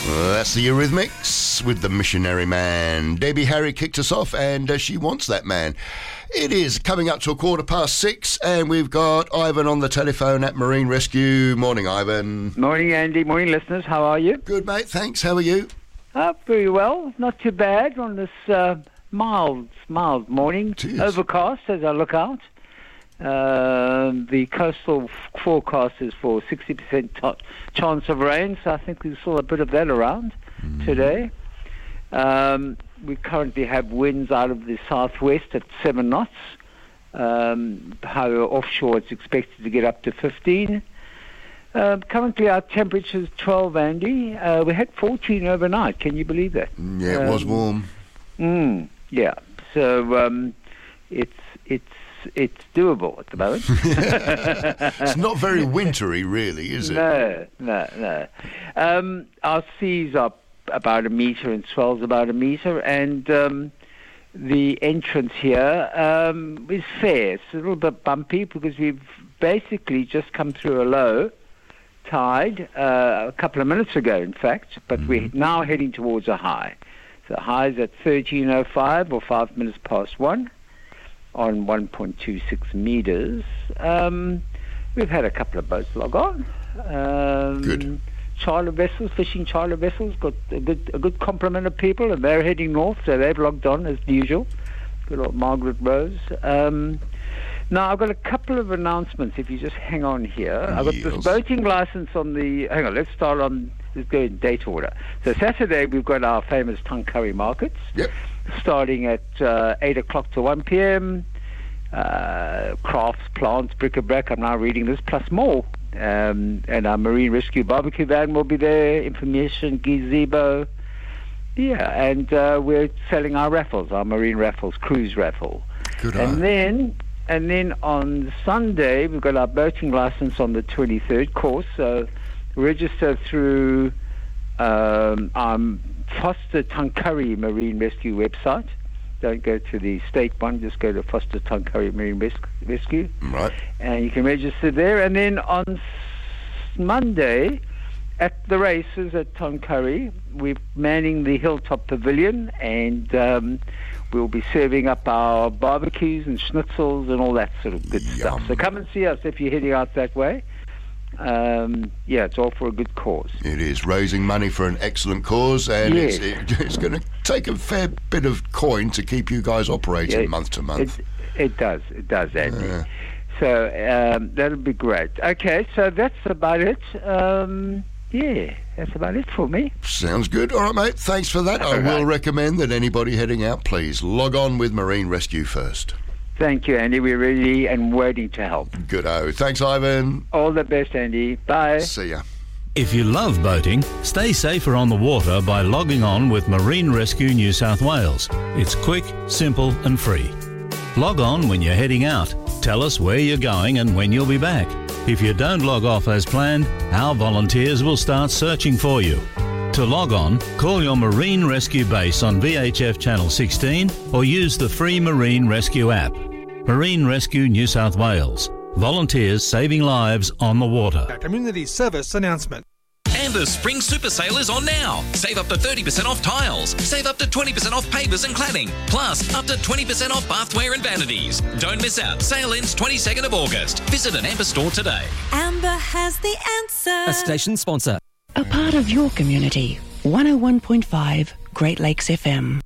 That's the Eurythmics with The Missionary Man. Debbie Harry kicked us off, and she wants that man. It is coming up to 6:15, and we've got Ivan on the telephone at Marine Rescue. Morning, Ivan. Morning, Andy. Morning, listeners. How are you? Good, mate. Thanks. How are you? Very well. Not too bad on this mild morning. Jeez. Overcast as I look out. The coastal forecast is for 60% chance of rain, so I think we saw a bit of that around today. We currently have winds out of the southwest at 7 knots. However, offshore it's expected to get up to 15. Currently our temperature is 12, Andy. We had 14 overnight. Can you believe that? Yeah, it was warm. Yeah. So it's doable at the moment. It's not very wintry, really, is it? No. Our seas are about 1 metre and swells about 1 metre, and the entrance here is fair. It's a little bit bumpy because we've basically just come through a low tide a couple of minutes ago, in fact, but we're now heading towards a high. So the high is at 13:05 or 5 minutes past 1 on 1.26 metres. We've had a couple of boats log on. Good. Charter vessels, fishing charter vessels, got a good complement of people, and they're heading north, so they've logged on as usual. Good old Margaret Rose. Now, I've got a couple of announcements, if you just hang on here. I've got this boating license on the... Hang on, let's go in date order. So Saturday, we've got our famous Tuncurry markets. Yep. Starting at 8 o'clock to 1 p.m. Crafts, plants, bric-a-brac, I'm now reading this, plus more. And our Marine Rescue barbecue van will be there, information, gazebo. Yeah, and we're selling our raffles, our Marine raffles, cruise raffle. Good. And then on Sunday, we've got our boating license on the 23rd course. So register through our Foster Tuncurry Marine Rescue website. Don't go to the state one, just go to Foster Tuncurry Marine Rescue. Right. And you can register there. And then on Monday, at the races at Tuncurry, we're manning the Hilltop Pavilion, and we'll be serving up our barbecues and schnitzels and all that sort of good stuff. So come and see us if you're heading out that way. It's all for a good cause. It is raising money for an excellent cause, and yes. it's going to take a fair bit of coin to keep you guys operating month to month. It does, Andy. So that'll be great. Okay, so that's about it. That's about it for me. Sounds good. All right, mate. Thanks for that. I will recommend that anybody heading out, please log on with Marine Rescue first. Thank you, Andy. We're ready and waiting to help. Good-o. Thanks, Ivan. All the best, Andy. Bye. See ya. If you love boating, stay safer on the water by logging on with Marine Rescue New South Wales. It's quick, simple and free. Log on when you're heading out. Tell us where you're going and when you'll be back. If you don't log off as planned, our volunteers will start searching for you. To log on, call your Marine Rescue base on VHF Channel 16 or use the free Marine Rescue app. Marine Rescue New South Wales. Volunteers saving lives on the water. A community service announcement. And the Spring Super Sale is on now. Save up to 30% off tiles. Save up to 20% off pavers and cladding. Plus, up to 20% off bathware and vanities. Don't miss out. Sale ends 22nd of August. Visit an Amber store today. Amber has the answer. A station sponsor. A part of your community. 101.5 Great Lakes FM.